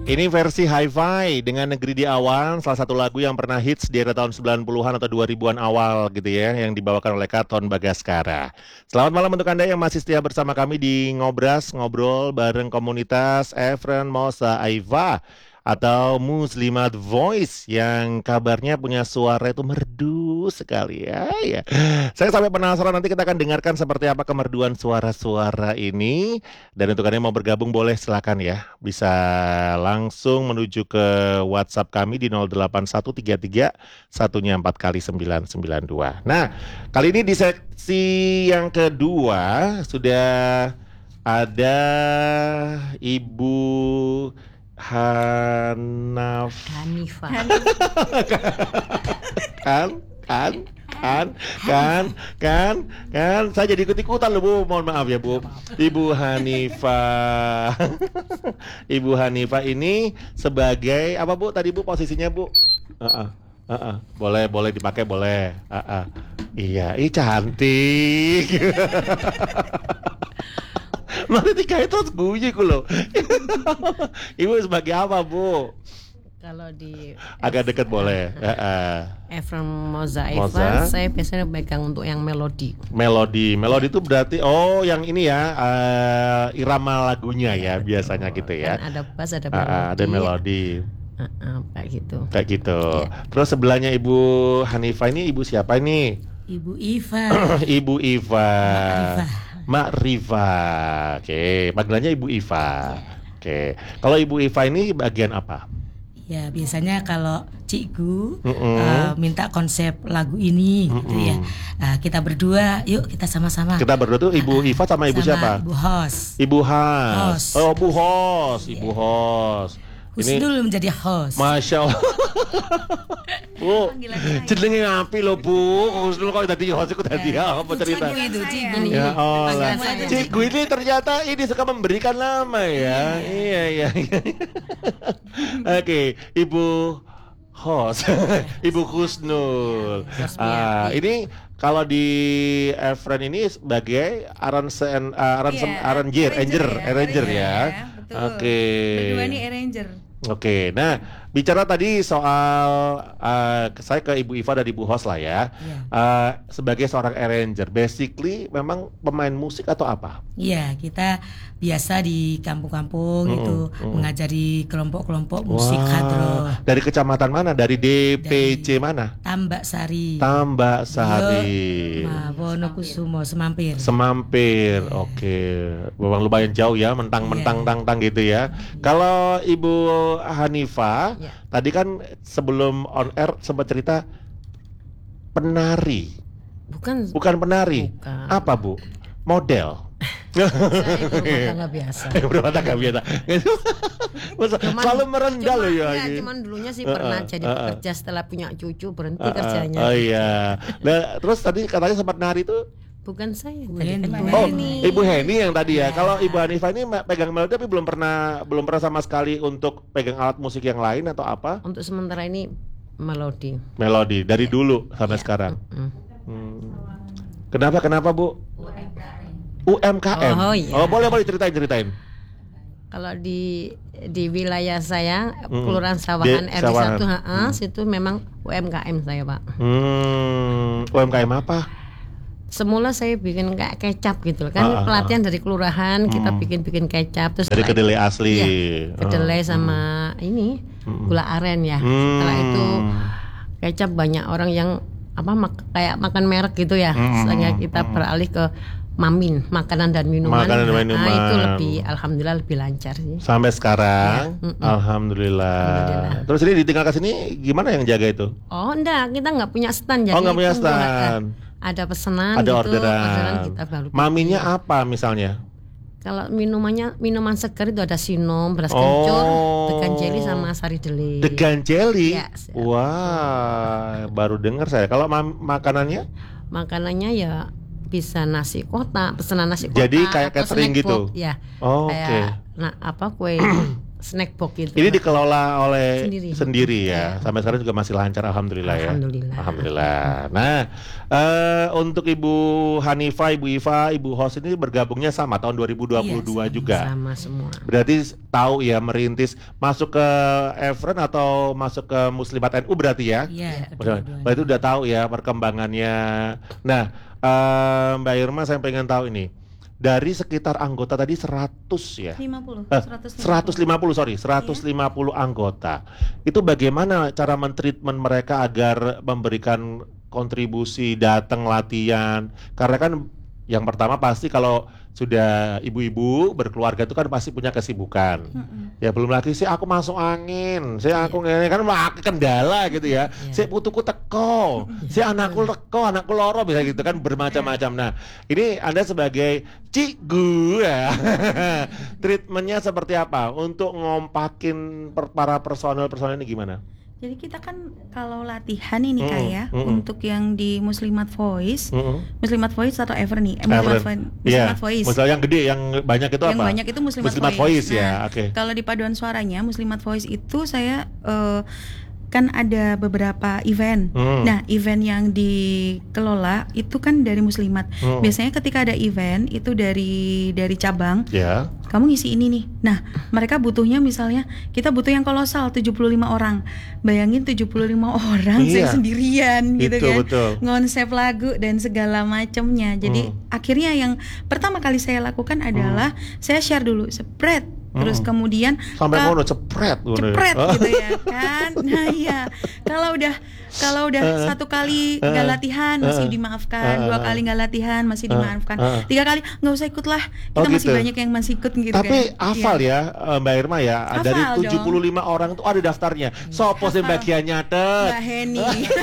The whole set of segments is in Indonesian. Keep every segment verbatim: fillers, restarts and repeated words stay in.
Ini versi hi-fi dengan Negeri di Awan, salah satu lagu yang pernah hits di era tahun sembilan puluhan atau dua ribuan awal gitu ya, yang dibawakan oleh Katon Bagaskara. Selamat malam untuk Anda yang masih setia bersama kami di Ngobras, ngobrol bareng komunitas Efren Mosa Aiva atau Muslimat Voice yang kabarnya punya suara itu merdu sekali ya. Ya. Saya sampai penasaran, nanti kita akan dengarkan seperti apa kemerduan suara-suara ini. Dan untuk Anda yang mau bergabung boleh silakan ya. Bisa langsung menuju ke WhatsApp kami di nol delapan satu tiga tiga satunya empat kali sembilan sembilan dua. Nah, kali ini di seksi yang kedua sudah ada Ibu Hanaf Hanifah. kan kan kan kan kan kan saya jadi ikut-ikutan loh Bu, mohon maaf ya Bu. Ibu Hanifah. Ibu Hanifah ini sebagai apa Bu tadi Bu posisinya Bu? Uh-uh. Uh-uh. Boleh boleh dipakai boleh. Uh-uh. Iya, ih cantik. Nanti tiga itu guyu ku loh. Ibu sebagai apa Bu? Kalau di agak dekat boleh. Uh-uh. Efren Mosa Aiva, Mosa. saya biasanya pegang untuk yang melodi. Melodi, melodi itu berarti oh yang ini ya uh, irama lagunya ya, ya biasanya gitu ya. Kan ada bass, ada uh, melodi. ada melodi. Uh, uh, kayak gitu. Kayak gitu. Ya. Terus sebelahnya Ibu Hanifah ini ibu siapa ini? Ibu Iva. Ibu Iva. Mak Mak Riva. Oke, panggilannya Ibu Iva. Oke. Kalau Ibu Iva ini bagian apa? Ya biasanya kalau cikgu Mm-mm. uh, minta konsep lagu ini Mm-mm. gitu ya, uh, kita berdua yuk kita sama-sama. Kita berdua tuh Ibu Iva sama Ibu sama siapa? Ibu Hos. Ibu Has. Hos. Oh Bu Hos, Ibu Yeah. Hos. Husnul menjadi host. Masya Allah. Bu, jenenge ngapi loh Bu. Husnul kok tadi host aku tadi ya, apa cerita? Cikgu itu cikgu. Ya Allah. Panggilan saya Cikgu ini ternyata ini suka memberikan nama ya. Iya iya iya. Oke, Ibu Hos, Ibu Husnul. Ah, ini kalau di Efren ini sebagai aransen, uh, aransen, Iya, arranger, arranger, ya, arranger ya. betul. Oke. Berdua nih arranger. Oke, nah bicara tadi soal uh, saya ke Ibu Iva dan Ibu Hos lah ya. Iya. Uh, sebagai seorang arranger, basically memang pemain musik atau apa? Iya, kita biasa di kampung-kampung Mm-mm, itu mm-mm. mengajari kelompok-kelompok musik hadroh. Dari kecamatan mana? Dari D P C Dari mana? Tambak Sari. Tambak Sari. Ma, Wonokusumo, Semampir. Semampir, oke. Memang lumayan jauh ya, mentang-mentang Iya. tang-tang gitu ya. Kalau Ibu Hanifah, Ya. tadi kan sebelum on air sempat cerita penari. Bukan. Bukan penari. Bukan. Apa Bu? Model. Saya itu rumah tangga biasa. Berapa tangga biasa. Masa- Cuman- Selalu merendah loh ya. ya, gitu. cuman dulunya sih Uh-uh, pernah jadi uh-uh. pekerja setelah punya cucu berhenti Ah, ah, kerjanya. Oh iya. Nah, terus tadi katanya sempat nari tuh. Bukan saya. Bu tadi Heni. Ibu Oh, Heni. Ibu Heni yang tadi ya. Ya. Kalau Ibu Hanifah ini ma- pegang melodi tapi belum pernah belum pernah sama sekali untuk pegang alat musik yang lain atau apa? Untuk sementara ini melodi. Melodi dari dulu sampai Ya. sekarang. Mm. Hmm. Kenapa kenapa Bu? U M K M. Oh, iya. Oh, boleh boleh ceritain ceritain. Kalau di di wilayah saya, Mm. Kelurahan Sawahan Di R W satu, Sawahan. ha, situ memang U M K M saya, Pak. Hmm, U M K M apa? Semula saya bikin kayak kecap gitu loh. Kan Ah, ah, pelatihan dari kelurahan, kita Hmm. bikin-bikin kecap terus Dari setelah kedelai asli. Iya, kedelai Oh, sama ini Hmm. gula aren ya. Hmm. Setelah itu kecap banyak orang yang apa mak- kayak makan merek gitu ya. Hmm. Sehingga kita Hmm. beralih ke mamin, makanan dan minuman. Makanan dan Nah, minuman. itu lebih alhamdulillah lebih lancar sih. Sampai sekarang, Ya, mm-mm. alhamdulillah. Alhamdulillah. Terus ini ditinggal ke sini gimana yang jaga itu? Oh enggak, kita nggak punya stand jadi Oh, nggak punya itu, stand. eh, ada pesanan Ada gitu, orderan. kita baru bikin. Maminya apa misalnya? Kalau minumannya minuman segar itu ada sinom, beras Oh. kencur, degan jelly sama sari deli. Degan jelly. Iya, siap. Wah, baru dengar saya. Kalau ma- makanannya? Makanannya ya bisa nasi kotak, pesanan nasi kotak. Jadi kayak atau catering snack gitu? food, ya. Oh, oke. Kayak nah apa kue snack box gitu. Ini dikelola oleh Sendiri. sendiri, ya. Iya. Sampai sekarang juga masih lancar, alhamdulillah, ya. Alhamdulillah. Alhamdulillah. Nah, eh, untuk Ibu Hanifah, Ibu Iva, Ibu Hos ini bergabungnya sama tahun dua ribu dua puluh dua Iya, juga. Sama semua. Berarti tahu ya merintis masuk ke Evren atau masuk ke Muslimat N U berarti ya? Iya, Betul. Berarti udah tahu ya perkembangannya. Nah, eh, Mbak Irma, saya pengen tahu ini. Dari sekitar anggota tadi seratus ya? lima puluh, Eh, seratus seratus lima puluh, sorry, seratus lima puluh anggota. Itu bagaimana cara mentreatment mereka agar memberikan kontribusi, datang latihan? Karena kan yang pertama pasti kalau sudah ibu-ibu berkeluarga itu kan pasti punya kesibukan. Mm-mm. Ya belum lagi sih aku masuk angin, saya aku ini kan makin kendala gitu ya. Saya putuku teko, saya anakku teko, anakku loro bisa gitu kan bermacam-macam. Nah, ini Anda sebagai cikgu ya. Treatmentnya seperti apa untuk ngompakin per- para personel-personel ini gimana? Jadi kita kan kalau latihan ini Mm-mm, Kak ya, mm-mm. untuk yang di Muslimat Voice, Mm-mm. Muslimat Voice atau Ever nih, eh, Evren. Muslimat, Vo- Iya, Muslimat Voice. Muslim yang gede, yang banyak itu Yang apa? banyak itu Muslimat, Muslimat Voice, Nah, ya, oke. Kalau di paduan suaranya Muslimat Voice itu saya eh, kan ada beberapa event. Hmm. Nah, event yang dikelola itu kan dari Muslimat. Hmm. Biasanya ketika ada event itu dari dari cabang, Ya. kamu ngisi ini nih. Nah, mereka butuhnya misalnya kita butuh yang kolosal tujuh puluh lima orang. Bayangin tujuh puluh lima orang Iya. saya sendirian gitu Itu, kan. betul. Ngonsep lagu dan segala macamnya. Jadi Hmm. akhirnya yang pertama kali saya lakukan adalah saya share dulu spread. Terus Hmm. kemudian Sampai ka- ngono cepret ngono. cepret Oh. gitu ya kan. Nah, iya. Kalau udah kalau udah satu kali nggak latihan masih dimaafkan, dua kali nggak latihan masih dimaafkan, tiga kali nggak usah ikut lah. Kita Oh, masih gitu. banyak yang masih ikut gitu Tapi kan. hafal Iya. ya Mbak Irma ya, Hafal dari dong. tujuh puluh lima orang itu ada daftarnya. Sopo sing bagian nyatet. Mbak Heni.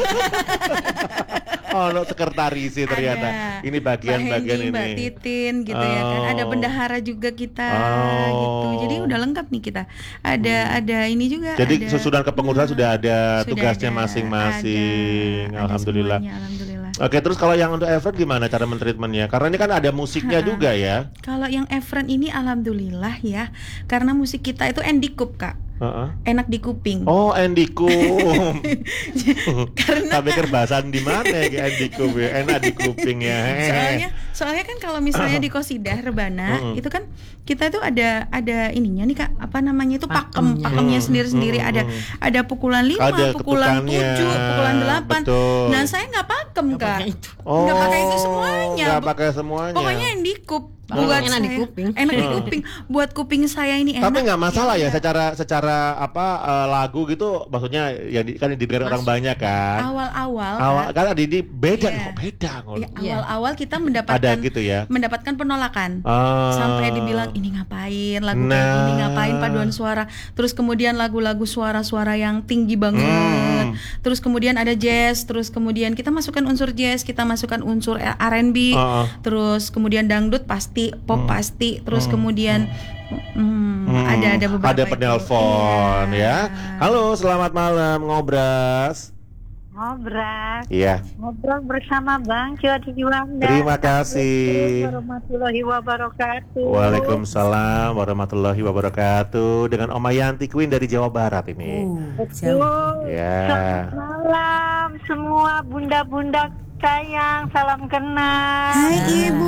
Oh, no, sekretaris sih ternyata. Ada. Ini bagian-bagian Mbak Hendy, Mbak ini. Titin gitu ya kan. Ada Oh. bendahara juga kita Oh. gitu. Jadi udah lengkap nih kita. Ada ada ini juga. Jadi ada, susunan kepengurusan Hmm, sudah ada sudah tugasnya ada, masing-masing. ada, ada Alhamdulillah. semuanya, alhamdulillah. Oke, terus kalau yang untuk Evren gimana cara mentreatmentnya? Karena ini kan ada musiknya juga ya. Kalau yang Evren ini alhamdulillah ya, karena musik kita itu endikup Kak, Heeh. enak di kuping. Oh, Endikum. Karena Tapi kerbasan di mana ya Endikum ya? Enak di kuping ya. soalnya soalnya kan kalau misalnya di Qosidah Rebana Mm-mm. itu kan kita tuh ada ada ininya nih Kak, apa namanya itu pakem, Pakemnya. pakemnya Mm, sendiri-sendiri, mm, ada mm. ada pukulan lima, Ada pukulan ketukannya, tujuh, pukulan delapan. betul. Nah, saya nggak pakem Kak. pakai itu. Oh, Nggak pakai itu semuanya. nggak pakai semuanya. Pokoknya yang dikup Oh, buat enak di saya. kuping. Enak di Oh. kuping. Buat kuping saya ini enak. Tapi nggak masalah ya Iya. secara secara apa eh, lagu gitu, maksudnya ya di, kan didengar orang banyak kan. Awal-awal Awal Kak, kan ada di beda Iya. kok beda ngono. ya, Iya. awal-awal kita Ada mendapatkan gitu ya. mendapatkan penolakan. Ah. Sampai dibilang ini ngapain lagu kayak Nah. gini, ngapain paduan suara, terus kemudian lagu-lagu suara-suara yang tinggi banget, Hmm. terus kemudian ada jazz, terus kemudian kita masukkan unsur jazz, kita masukkan unsur R and B, Ah. terus kemudian dangdut pasti, pop pasti, terus kemudian hmm, Hmm, ada ada beberapa ada itu. penelpon Iya. ya. Halo, selamat malam ngobras. Ngobrol, Iya, ngobrol bersama Bang Jody Juanda. terima kasih. Warahmatullahi wabarakatuh. Waalaikumsalam warahmatullahi wabarakatuh. Dengan Oma Yanti Queen dari Jawa Barat ini. Uh, Betul. Ya. Selamat malam semua bunda-bunda sayang, salam kenal. Hai Ibu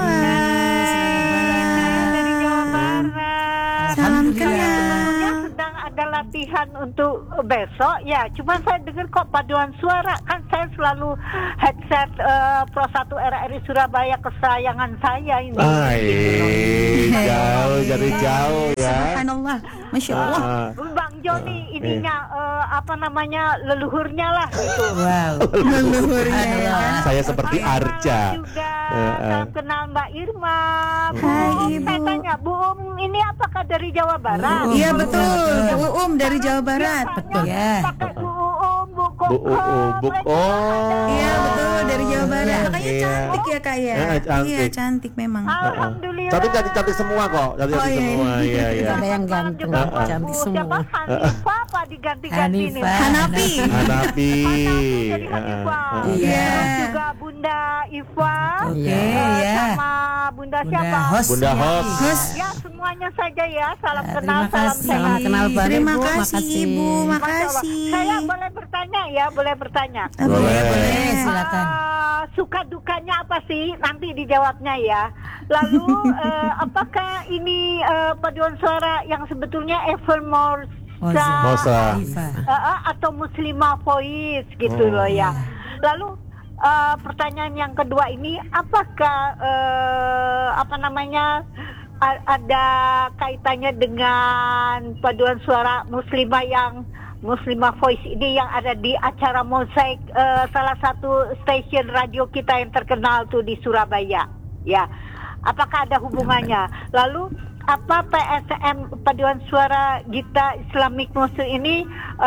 Saya dari Jawa Barat. Salam Saya kenal. sebetulnya sedang ada latihan untuk besok ya. Cuman saya dengar kok paduan suara, kan saya selalu headset eh, Pro satu R R I Surabaya kesayangan saya ini. Hai, jauh jadi jauh ya. Subhanallah, masya Allah. Ah, Bang Joni ininya eh, apa namanya leluhurnya lah gitu. wow. Leluhurnya ya. saya seperti Salam Arca. juga, Eh, eh. salam kenal Mbak Irma. Bu Hai, Um, Ibu. saya tanya, Bu Um ini apakah dari Jawa Barat? Iya betul, Bu Um dari Jawa Barat. Betul ya. Pakai Bu Um, Bu Koko. Bu Uum, Bu mereka Oh. Iya betul dari Jawa Barat. Iya. Makanya cantik ya Kak ya. Iya, cantik. Iya cantik memang. Alhamdulillah. Tapi cantik-cantik semua kok, cantik-cantik Oh, iya, semua. Iya, iya. Ada yang ganteng, Juga cantik Bu, semua. siapa? Hanifah, apa diganti-ganti nih? Hanifah. Hanapi. Hanapi. Jadi Hanifah. Iya. Terus juga Bunda Iva. Oke, eh, ya. Sama Bunda, Bunda siapa? Hos. Bunda Hos. Hos. Ya semuanya saja ya. Salam Ya, kenal, terima salam kasih. sehat. Salam kenal baru, Terima Bu. kasih Makasih. Ibu, Masya Allah. makasih. Saya boleh bertanya ya, boleh bertanya. Ah, Boleh. Boleh, silakan. Ah, suka dukanya apa sih? Nanti dijawabnya ya. Lalu eh, apakah ini eh, paduan suara yang sebetulnya Evermore Moza. Moza. Hanifah. Uh, uh, atau Muslimah Voice gitu Oh. loh ya. Lalu uh, pertanyaan yang kedua ini, apakah uh, apa namanya a- ada kaitannya dengan paduan suara Muslimah yang Muslimah Voice ini yang ada di acara Mozaik, uh, salah satu stasiun radio kita yang terkenal tuh di Surabaya, ya. Apakah ada hubungannya? Lalu apa P S M Paduan Suara Gita Islamic Muslim ini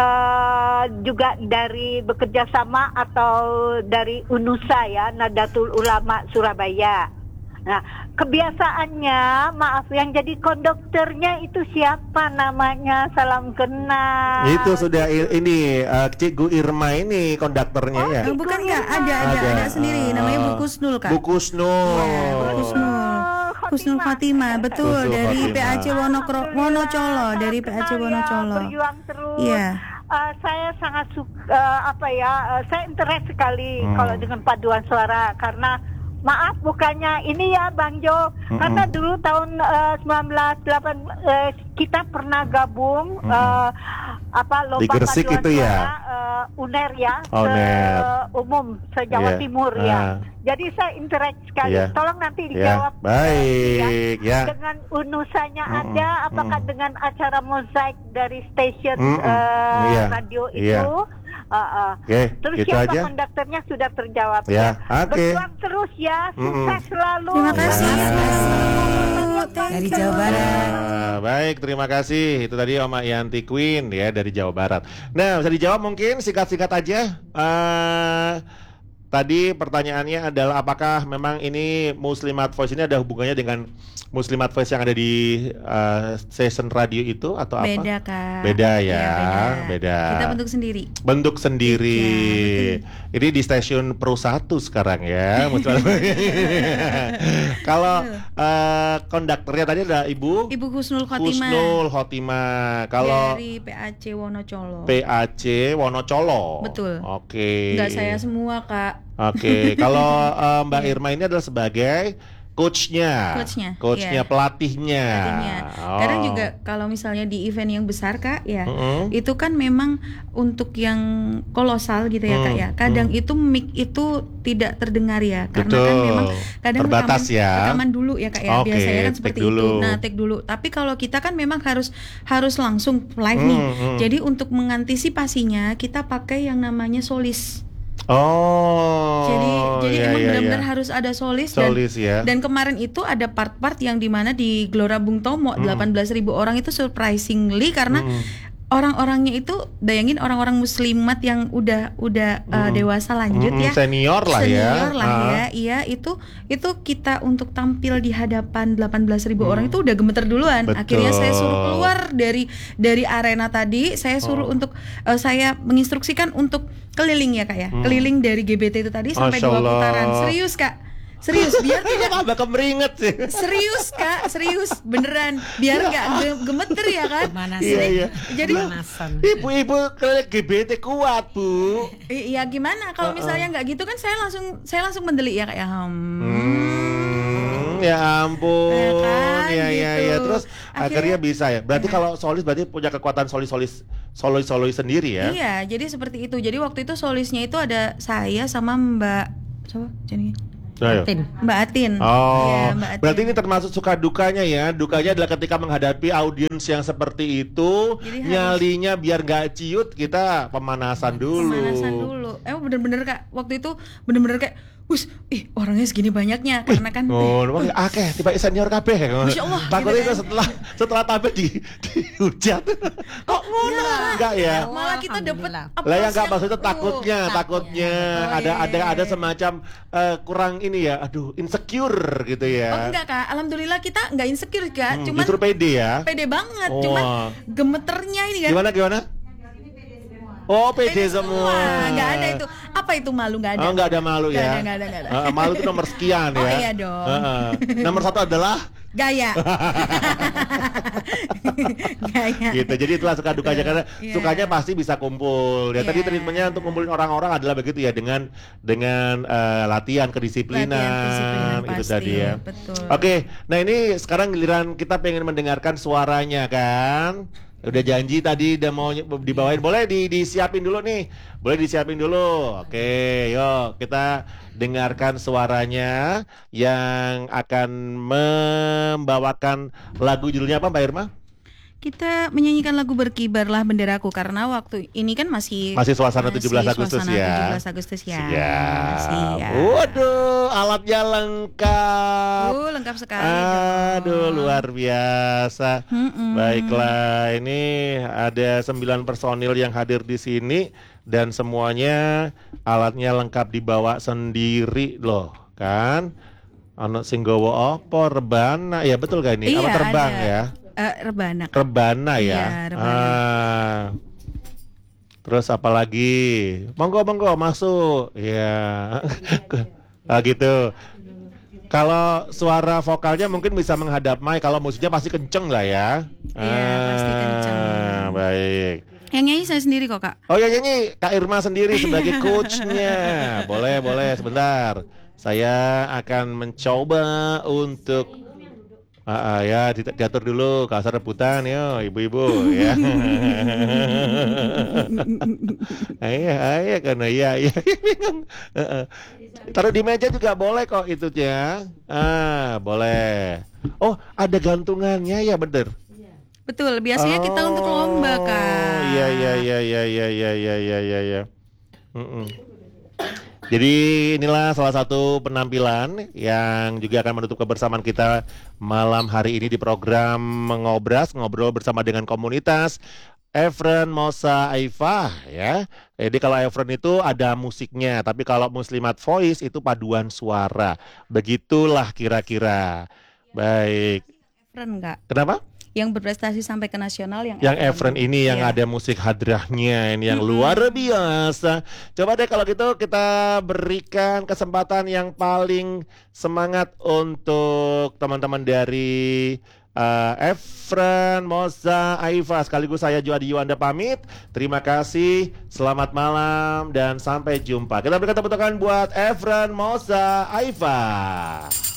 uh, juga dari bekerja sama atau dari UNUSA ya, Nadatul Ulama Surabaya. Nah, kebiasaannya, maaf, yang jadi konduktornya itu siapa namanya? Salam kenal. Itu sudah i- ini uh, Cikgu Irma ini konduktornya ya. Oh, bukan nggak? Ada, ada, Ada. ada sendiri. Namanya Bu Ah. Kusnul, Kak. Bu Kusnul. Bu Kusnul. Husnul Khotimah, betul, Husnul dari Khotimah. P A C Wonokro- Wonocolo, dari P A C Wonocolo. Berjuang terus. Iya. Uh, saya sangat suka apa ya? Uh, saya interest sekali Hmm. kalau dengan paduan suara karena maaf bukannya ini ya Bang Jo, Mm-mm. karena dulu tahun uh, sembilan belas delapan uh, kita pernah gabung Mm-mm. uh, apa lomba Di Gresik paduan itu ya? suara uh, UNER ya, Oh, UNER. umum se Jawa Iya. Timur Ah. ya. Jadi saya interest sekali. Iya. Tolong nanti Ya, dijawab. baik ya. Dengan unusanya Mm-mm, ada, apakah mm-mm. dengan acara mozaik dari stasiun Mm-mm, eh, iya, radio iya. itu? Uh, uh. Oke, Terus gitu siapa aja. konduktornya sudah terjawab Ya, oke. Berjuang terus ya, sukses selalu. Terima kasih. Terima Thank Dari you. Jawa Barat. Ah, baik, terima kasih. Itu tadi Oma Yanti Queen ya dari Jawa Barat. Nah, bisa dijawab mungkin singkat-singkat aja. Eh, tadi pertanyaannya adalah apakah memang ini Muslimat Voice ini ada hubungannya dengan Muslimat Voice yang ada di eh, stasiun radio itu atau apa? Beda, Kak. Beda ya, Iya, beda. Kita bentuk sendiri. Bentuk sendiri. Iya, Ini di stasiun Pro satu sekarang ya. Muslimat- Kalau eh, konduktornya tadi ada Ibu Ibu Husnul Khotimah. Husnul Khotimah. Kalau dari P A C Wonocolo. P A C Wonocolo. Betul. Oke. Enggak saya semua, Kak. Oke. Kalau eh, Mbak Irma ini adalah sebagai coachnya, Coachnya, coachnya, iya. pelatihnya. Artinya. Oh. Kadang juga kalau misalnya di event yang besar, Kak, ya. Mm-mm. Itu kan memang untuk yang kolosal gitu ya, Kak Hmm, ya. Kadang hmm. itu mic itu tidak terdengar ya, karena Betul. kan memang kadang Terbatas rekaman, ya. rekaman dulu ya, Kak ya. Oke, Biasanya kan take seperti dulu. itu. Nah, take dulu. Tapi kalau kita kan memang harus harus langsung live nih. Hmm, hmm. Jadi untuk mengantisipasinya kita pakai yang namanya solis. Oh. Jadi jadi iya, emang iya, benar-benar iya. harus ada solis, Solis dan ya. dan kemarin itu ada part-part yang dimana di Gelora Bung Tomo Hmm. delapan belas ribu orang itu surprisingly karena Hmm. orang-orangnya itu bayangin orang-orang muslimat yang udah udah uh, Hmm. dewasa lanjut Hmm, ya. senior lah ya. Senior lah Ah. ya. Iya, itu itu kita untuk tampil di hadapan delapan belas ribu Hmm. orang itu udah gemeter duluan. Betul. Akhirnya saya suruh keluar dari dari arena tadi, saya suruh Oh. untuk uh, saya menginstruksikan untuk keliling ya, Kak ya. Hmm. Keliling dari G B T itu tadi sampai Masya dua Allah. putaran. Serius, Kak. Serius, biar tidak Tambah kemeringet sih. serius Kak, serius beneran biar nggak ge- gemeter ya kan. Pemanasan. Iya, iya. Jadi Pemanasan. Ibu-ibu ke G B T kuat, Bu. i- ya gimana kalau misalnya nggak gitu kan saya langsung saya langsung mendelik ya kayak hmm. Hmm, ya ampun. Ya kan, Ya ya gitu. ya. Terus akhirnya, Akhirnya bisa ya. Berarti ya. kalau solis berarti punya kekuatan solis-solis solois-solois sendiri ya. Iya, jadi seperti itu. Jadi waktu itu solisnya itu ada saya sama Mbak coba jadi Ayo. Tin. Mbak Atin. Oh, Iya, Mbak Atin. berarti ini termasuk suka dukanya ya. Dukanya adalah ketika menghadapi audiens yang seperti itu, Jadi harus- nyalinya biar gak ciut, kita pemanasan dulu. Pemanasan dulu. Emang bener-bener Kak, waktu itu bener-bener kayak wus, ih orangnya segini banyaknya karena kan Oh, memang akeh tiba senior kabeh. Masya Allah, Takutnya gitu itu kan. setelah setelah tampil di dihujat. Kok ngono? Enggak ya? malah kita dapet Alhamdulillah. Lah yang enggak applause maksudnya yang- takutnya, Oh, takutnya Oh, ada iya, ada iya, ada iya. semacam eh, kurang ini ya, aduh insecure gitu ya. Oh enggak Kak, alhamdulillah kita enggak insecure Kak, Hmm, cuman justru pede ya. pede banget, Oh. cuman gemeternya ini kan. Gimana gimana? Oh, pede Pede semua. Nggak ada itu. Apa itu malu? Nggak ada. Oh, nggak ada malu Nggak ya. ada, nggak ada, nggak ada. Uh, malu itu nomor sekian Oh, ya. iya dong. Uh, nomor satu adalah Gaya. Gaya. gitu. Jadi itulah suka dukanya karena Iya. sukanya pasti bisa kumpul. Ya tadi Iya. treatmentnya untuk kumpulin orang-orang adalah begitu ya dengan dengan uh, latihan kedisiplinan, Latihan kedisiplinan itu pasti, tadi ya. betul. Oke, nah ini sekarang giliran kita pengen mendengarkan suaranya kan. Udah janji tadi udah mau ny- dibawain, boleh di, disiapin dulu nih, boleh disiapin dulu. Oke, yuk kita dengarkan suaranya yang akan membawakan lagu judulnya apa Mbak Irma? Kita menyanyikan lagu Berkibarlah Benderaku karena waktu ini kan masih Masih suasana masih tujuh belas Agustus suasana ya. tujuh belas Agustus ya. Siap. Siap. Waduh, alatnya lengkap. Uh, lengkap sekali. Aduh, dong. luar biasa. Mm-mm. Baiklah, ini ada sembilan personil yang hadir di sini dan semuanya alatnya lengkap dibawa sendiri loh, kan? Ono sing gawa apa? Rebana. Ya betul kan ini? Iya, apa terbang ada. ya? Eh, rebana. Rebana ya. Iya, rebana. Ah. Terus apa lagi? Monggo monggo masuk. Ya. Ah gitu. Kalau suara vokalnya mungkin bisa menghadap mic, kalau musiknya pasti kenceng lah ya. Iya, pasti kenceng. Ah, baik. Yang nyanyi saya sendiri kok, Kak. Oh ya nyanyi Kak Irma sendiri sebagai coachnya. Boleh boleh sebentar. Saya akan mencoba untuk Ah, ah, ya di- diatur dulu kasar rebutan yo ibu-ibu ya. Iya iya karena iya iya bingung. Heeh. Taruh di meja juga boleh kok itu ya. Ah boleh. Oh ada gantungannya ya bener. Betul, biasanya kita untuk lomba, Kak. Iya iya iya iya iya iya iya iya iya. iya. Mm-mm. Jadi inilah salah satu penampilan yang juga akan menutup kebersamaan kita malam hari ini di program Ngobras, ngobrol bersama dengan komunitas Efren Mosa Aifa ya. Jadi kalau Efren itu ada musiknya, tapi kalau Muslimat Voice itu paduan suara. Begitulah kira-kira. Baik. Efren enggak? Kenapa? Yang berprestasi sampai ke nasional yang Yang Efren ini yang Iya. ada musik hadrahnya ini yang luar biasa. Coba deh kalau gitu kita berikan kesempatan yang paling semangat untuk teman-teman dari uh, Efren Moza Aifa. Sekaligus saya Juadi Yuanda pamit. Terima kasih, selamat malam dan sampai jumpa. Kita berikan tepuk tangan buat Efren Moza Aifa.